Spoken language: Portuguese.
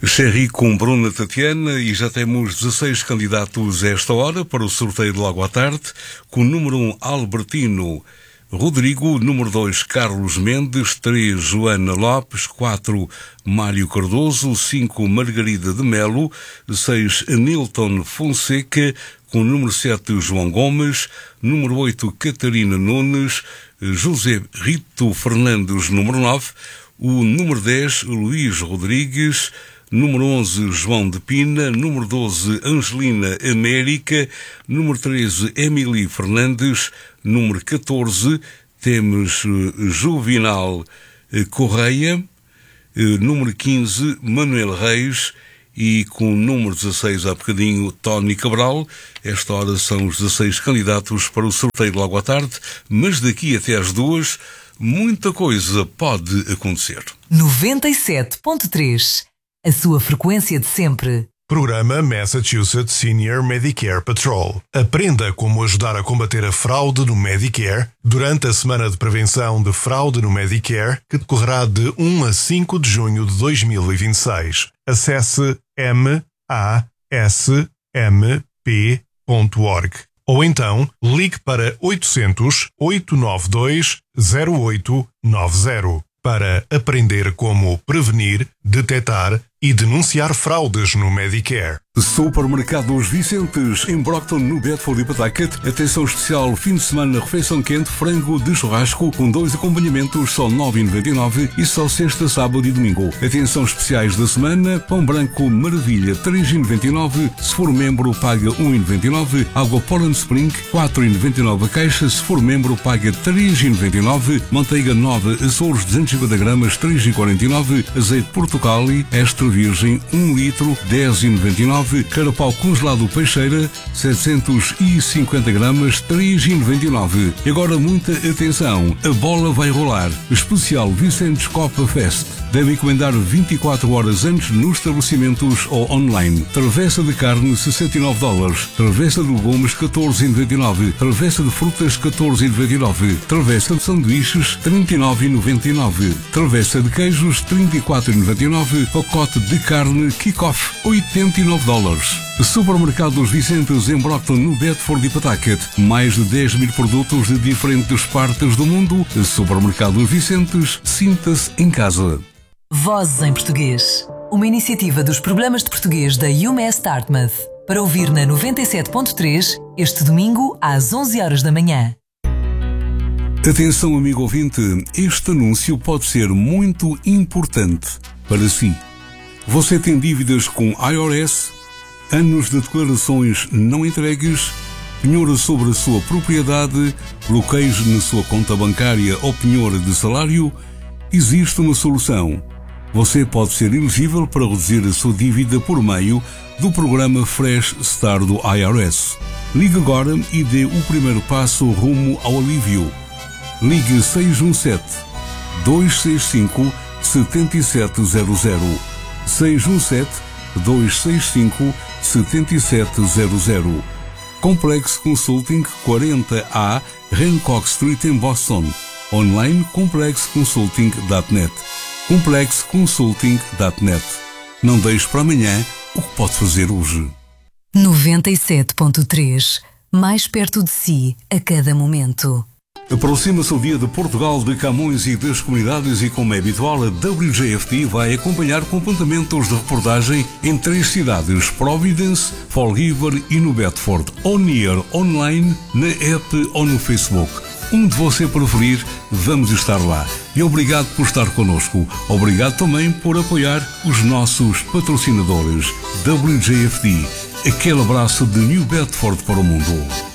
Cherry com Bruna Tatiana e já temos 16 candidatos a esta hora para o sorteio de logo à tarde, com o número 1 Albertino Rodrigo, número 2 Carlos Mendes, 3 Joana Lopes, 4 Mário Cardoso, 5 Margarida de Melo, 6 Anilton Fonseca, com o número 7 João Gomes, número 8 Catarina Nunes, José Rito Fernandes, número 9, o número 10 Luís Rodrigues, número 11, João de Pina. Número 12, Angelina América. Número 13, Emily Fernandes. Número 14, temos Juvinal Correia. Número 15, Manuel Reis. E com o número 16, há bocadinho, Tony Cabral. Esta hora são os 16 candidatos para o sorteio de logo à tarde. Mas daqui até às 2, muita coisa pode acontecer. 97.3, a sua frequência de sempre. Programa Massachusetts Senior Medicare Patrol. Aprenda como ajudar a combater a fraude no Medicare durante a Semana de Prevenção de Fraude no Medicare, que decorrerá de 1 a 5 de junho de 2026. Acesse masmp.org. Ou então, ligue para 800-892-0890 para aprender como prevenir, detectar e denunciar fraudes no Medicare. Supermercados Vicentes, em Brockton, no Bedford e Pawtucket. Atenção especial, fim de semana, refeição quente, frango de churrasco, com 2 acompanhamentos, só 9,99 e só sexta, sábado e domingo. Atenção especiais da semana, pão branco Maravilha, 3,99, se for membro paga 1,99, água Poland Spring, 4,99 a caixa, se for membro paga 3,99, manteiga nova Açores 250 gramas, 3,49, azeite Portugali, extra virgem, 1 litro, 10,99, carapau congelado Peixeira, 750 gramas, 3,99. E agora muita atenção, a bola vai rolar. Especial Vicentes Copa Fest. Deve encomendar 24 horas antes nos estabelecimentos ou online. Travessa de carne, $69. Travessa de legumes, 14,99. Travessa de frutas, 14,99. Travessa de sanduíches, 39,99. Travessa de queijos, 34,99. Pacote de carne Kick-Off, $89. Supermercados Vicentes, em Brockton, no Bedford e Pawtucket. Mais de 10 mil produtos de diferentes partes do mundo. Supermercados Vicentes, sinta-se em casa. Vozes em Português, uma iniciativa dos Problemas de Português da UMass Dartmouth, para ouvir na 97.3 este domingo às 11 horas da manhã. Atenção, amigo ouvinte, este anúncio pode ser muito importante para si. Você tem dívidas com IRS, anos de declarações não entregues, penhora sobre a sua propriedade, bloqueios na sua conta bancária ou penhora de salário? Existe uma solução. Você pode ser elegível para reduzir a sua dívida por meio do programa Fresh Start do IRS. Ligue agora e dê o primeiro passo rumo ao alívio. Ligue 617-265-7700. 617-265-7700. Complex Consulting 40A, Hancock Street em Boston. Online complexconsulting.net. complexconsulting.net. Não deixe para amanhã o que pode fazer hoje. 97.3, mais perto de si a cada momento. Aproxima-se o Dia de Portugal, de Camões e das Comunidades e, como é habitual, a WJFT vai acompanhar com apontamentos de reportagem em 3 cidades, Providence, Fall River e no Bedford, on-air, online, na app ou no Facebook. Onde você preferir, vamos estar lá. E obrigado por estar connosco. Obrigado também por apoiar os nossos patrocinadores. WJFT, aquele abraço de New Bedford para o mundo.